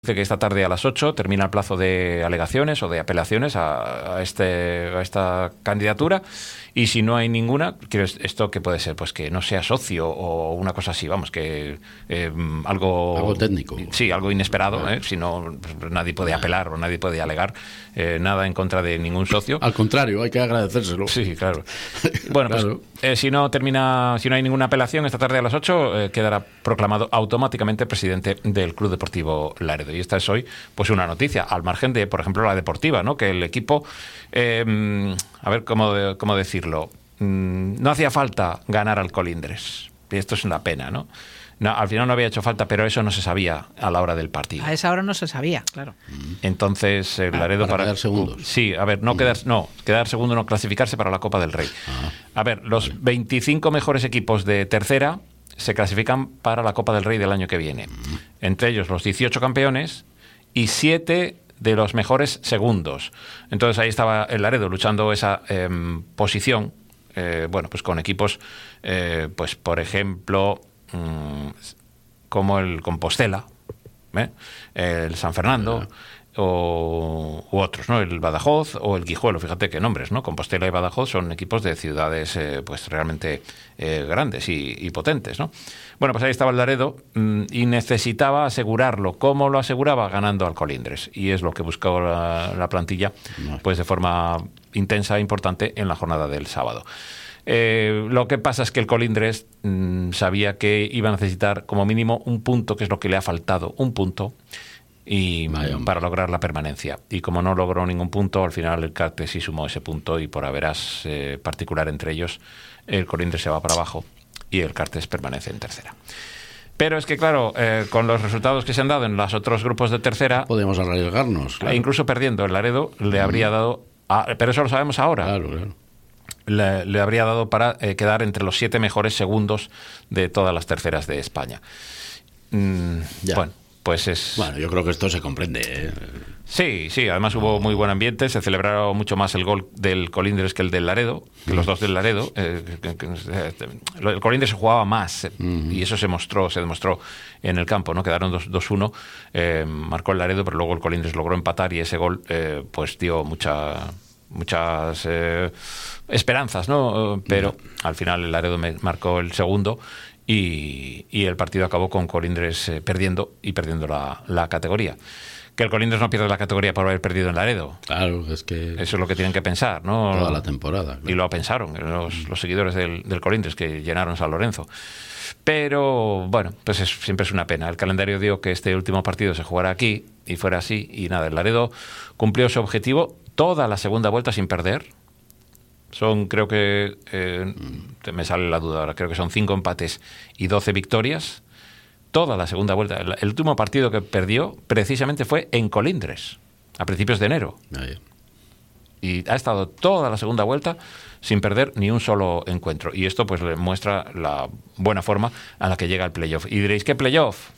Dice que esta tarde a las 8 termina el plazo de alegaciones o de apelaciones a esta candidatura, y si no hay ninguna, ¿esto qué puede ser? Pues que no sea socio o una cosa así, vamos, que algo técnico. Sí, algo inesperado, si no, pues nadie puede apelar o nadie puede alegar nada en contra de ningún socio. Al contrario, hay que agradecérselo. Sí, claro. Bueno, claro. Pues si no hay ninguna apelación, esta tarde a las 8 quedará proclamado automáticamente presidente del Club Deportivo Laredo. Y esta es hoy pues una noticia, al margen de, por ejemplo, la deportiva, ¿no? Que el equipo, a ver cómo decirlo, no hacía falta ganar al Colindres. Y esto es una pena, ¿no? No, al final no había hecho falta, pero eso no se sabía a la hora del partido. A esa hora no se sabía, claro. Entonces, el Laredo para quedar segundos. Sí, a ver, quedar segundo, no clasificarse para la Copa del Rey. A ver, los 25 mejores equipos de tercera se clasifican para la Copa del Rey del año que viene. Entre ellos los 18 campeones y 7 de los mejores segundos. Entonces ahí estaba el Laredo luchando esa posición, bueno, pues con equipos, pues por ejemplo, como el Compostela, el San Fernando, u otros, ¿no? El Badajoz o el Guijuelo, fíjate qué nombres, ¿no? Compostela y Badajoz son equipos de ciudades pues realmente grandes y potentes, ¿no? Bueno, pues ahí estaba el Laredo y necesitaba asegurarlo. ¿Cómo lo aseguraba? Ganando al Colindres, y es lo que buscó la plantilla pues de forma intensa e importante en la jornada del sábado. Lo que pasa es que el Colindres sabía que iba a necesitar como mínimo un punto, que es lo que le ha faltado, un punto, y para lograr la permanencia. Y como no logró ningún punto, al final el Cartes sí sumó ese punto, y por averas particular entre ellos, el Colindres se va para abajo y el Cartes permanece en tercera. Pero es que, claro, con los resultados que se han dado en los otros grupos de tercera, podemos arriesgarnos, claro. Incluso perdiendo el Laredo, le habría dado, pero eso lo sabemos ahora. Claro. Le habría dado para quedar entre los 7 mejores segundos de todas las terceras de España. Bueno, pues es... Bueno, yo creo que esto se comprende, Sí, además hubo muy buen ambiente, se celebraron mucho más el gol del Colindres que el del Laredo, que los dos del Laredo. El Colindres se jugaba más, y eso se demostró en el campo, ¿no? Quedaron 2-1, marcó el Laredo, pero luego el Colindres logró empatar, y ese gol pues dio muchas esperanzas, ¿no? Pero al final el Laredo marcó el segundo, y el partido acabó con Colindres perdiendo la categoría. Que el Colindres no pierde la categoría por haber perdido en Laredo. Claro, es que... Eso es lo que tienen que pensar, ¿no? Toda la temporada. Claro. Y lo pensaron los seguidores del Colindres, que llenaron San Lorenzo. Pero, bueno, pues siempre es una pena. El calendario dio que este último partido se jugara aquí, y fuera así, y nada, el Laredo cumplió su objetivo toda la segunda vuelta sin perder. Son, creo que, me sale la duda ahora, creo que son 5 empates y 12 victorias. Toda la segunda vuelta. El último partido que perdió precisamente fue en Colindres, a principios de enero. Y ha estado toda la segunda vuelta sin perder ni un solo encuentro. Y esto pues le muestra la buena forma a la que llega el playoff. Y diréis, ¿qué playoff?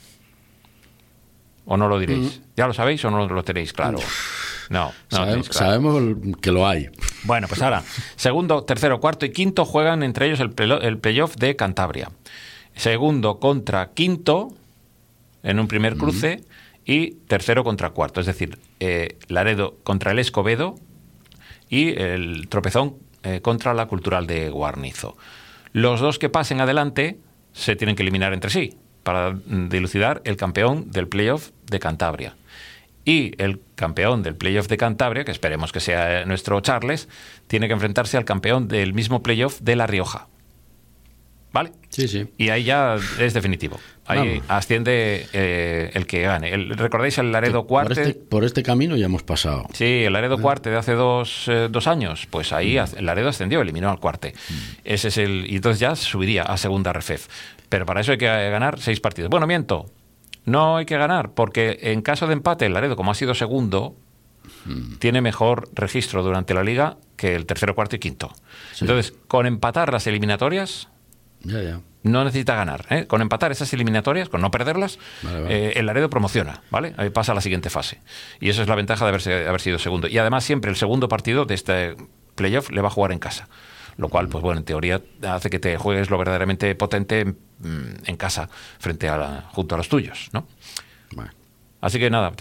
¿O no lo diréis? ¿Ya lo sabéis o no lo tenéis claro? No, sabemos que lo hay. Bueno, pues ahora, segundo, tercero, cuarto y quinto juegan entre ellos el playoff de Cantabria. Segundo contra quinto en un primer cruce, y tercero contra cuarto. Es decir, Laredo contra el Escobedo y el Tropezón contra la Cultural de Guarnizo. Los dos que pasen adelante se tienen que eliminar entre sí para dilucidar el campeón del playoff de Cantabria. Y el campeón del playoff de Cantabria, que esperemos que sea nuestro Charles, tiene que enfrentarse al campeón del mismo playoff de La Rioja. ¿Vale? Sí. Y ahí ya es definitivo. Ahí asciende el que gane. ¿Recordáis el Laredo Cuarte? Por este camino ya hemos pasado. Sí, el Laredo Cuarte de hace dos años. Pues ahí el Laredo ascendió, eliminó al Cuarte. Ese es y entonces ya subiría a segunda RFEF. Pero para eso hay que ganar 6 partidos. Bueno, miento. No hay que ganar, porque en caso de empate, el Laredo, como ha sido segundo, tiene mejor registro durante la liga que el tercero, cuarto y quinto. Sí. Entonces, con empatar las eliminatorias... Ya. No necesita ganar, ¿eh? Con empatar esas eliminatorias, con no perderlas, vale. El Laredo promociona, ¿vale? Ahí pasa a la siguiente fase. Y eso es la ventaja de haber sido segundo. Y además siempre el segundo partido de este playoff le va a jugar en casa. Lo cual, pues bueno, en teoría hace que te juegues lo verdaderamente potente en casa junto a los tuyos, ¿no? Bueno. Así que nada,